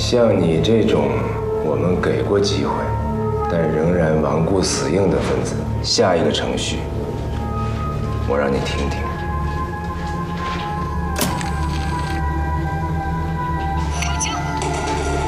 像你这种，我们给过机会，但仍然顽固死硬的分子，下一个程序，我让你听听。